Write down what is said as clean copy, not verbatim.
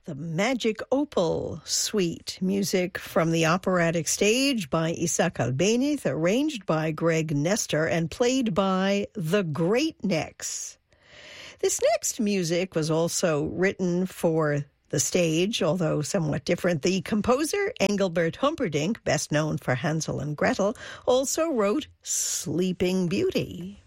The Magic Opal Suite, music from the operatic stage by Isaac Albéniz, arranged by Greg Nestor and played by the Great Necks. This next music was also written for the stage, although somewhat different. The composer, Engelbert Humperdinck, best known for Hansel and Gretel, also wrote Sleeping Beauty.